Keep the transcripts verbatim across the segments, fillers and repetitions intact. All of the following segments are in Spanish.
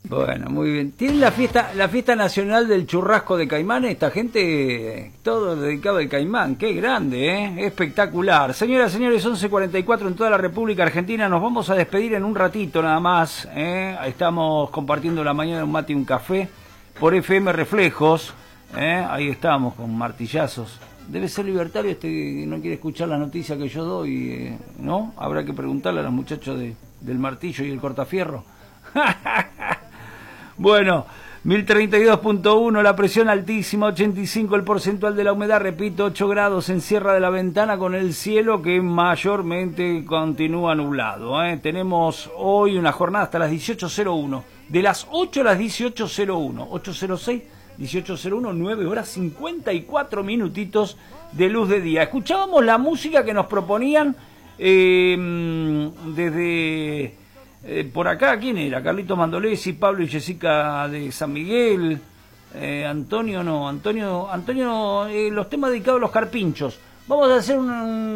Bueno, muy bien. ¿Tienen la fiesta la fiesta nacional del churrasco de Caimanes? Esta gente, todo dedicado al Caimán. Qué grande, ¿eh? Espectacular. Señoras y señores, once cuarenta y cuatro en toda la República Argentina. Nos vamos a despedir en un ratito nada más, ¿eh? Estamos compartiendo la mañana un mate y un café por F M Reflejos, ¿eh? Ahí estamos con martillazos. Debe ser libertario este que no quiere escuchar la noticia que yo doy, ¿eh? ¿No? Habrá que preguntarle a los muchachos de, del martillo y el cortafierro. Bueno, mil treinta y dos punto uno, la presión altísima, ochenta y cinco el porcentual de la humedad, repito, ocho grados en Sierra de la Ventana con el cielo que mayormente continúa nublado, ¿eh? Tenemos hoy una jornada hasta las dieciocho cero uno, de las ocho a las dieciocho cero uno, ocho cero seis, dieciocho cero uno, nueve horas cincuenta y cuatro minutitos de luz de día. Escuchábamos la música que nos proponían eh, desde... Eh, por acá, ¿quién era? Carlito Mandolesi, Pablo y Jessica de San Miguel, eh, Antonio no, Antonio, Antonio, eh, los temas dedicados a los carpinchos. Vamos a hacer un,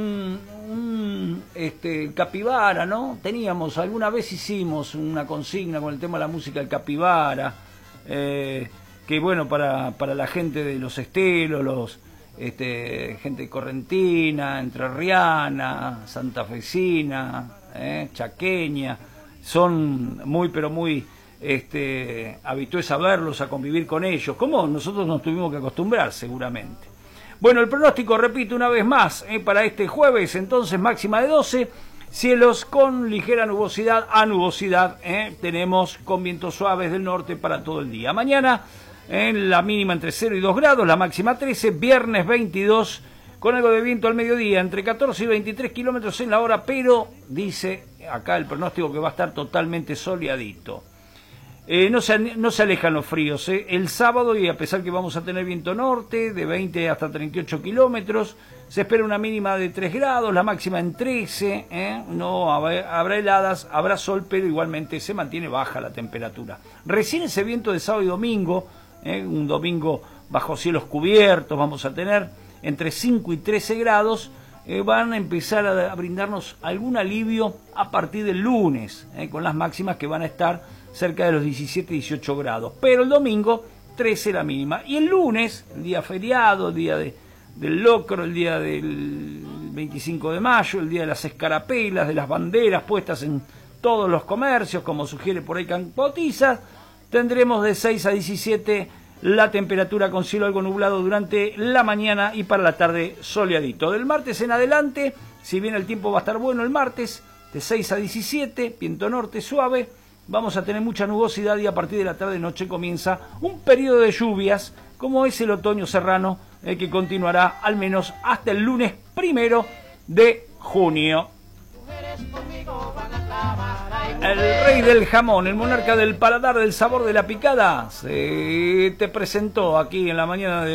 un este, capibara, ¿no? Teníamos, alguna vez hicimos una consigna con el tema de la música del capibara, eh, que bueno, para, para la gente de los estelos, los, este, gente correntina, entrerriana, santafesina, eh, chaqueña, son muy pero muy este, habitués a verlos, a convivir con ellos, como nosotros nos tuvimos que acostumbrar seguramente. Bueno, el pronóstico, repito una vez más, eh, para este jueves, entonces máxima de doce, cielos con ligera nubosidad a nubosidad, eh, tenemos con vientos suaves del norte para todo el día. Mañana eh, la mínima entre cero y dos grados, la máxima trece, viernes veintidós, con algo de viento al mediodía, entre catorce y veintitrés kilómetros en la hora, pero dice acá el pronóstico que va a estar totalmente soleadito. Eh, no, se, no se alejan los fríos. Eh. El sábado, y a pesar que vamos a tener viento norte, de veinte hasta treinta y ocho kilómetros, se espera una mínima de tres grados, la máxima en trece, eh. No habrá, habrá heladas, habrá sol, pero igualmente se mantiene baja la temperatura. Recién ese viento de sábado y domingo, eh, un domingo bajo cielos cubiertos, vamos a tener entre cinco y trece grados, eh, van a empezar a, a brindarnos algún alivio a partir del lunes, eh, con las máximas que van a estar cerca de los diecisiete y dieciocho grados. Pero el domingo, trece la mínima. Y el lunes, el día feriado, el día de, del locro, el día del veinticinco de mayo, el día de las escarapelas, de las banderas puestas en todos los comercios, como sugiere por ahí Campotizas, tendremos de seis a diecisiete la temperatura con cielo algo nublado durante la mañana y para la tarde soleadito. Del martes en adelante, si bien el tiempo va a estar bueno el martes, de seis a diecisiete, viento norte suave, vamos a tener mucha nubosidad y a partir de la tarde-noche comienza un periodo de lluvias, como es el otoño serrano, eh, que continuará al menos hasta el lunes primero de junio. El rey del jamón, el monarca del paladar, del sabor de la picada, se te presentó aquí en la mañana de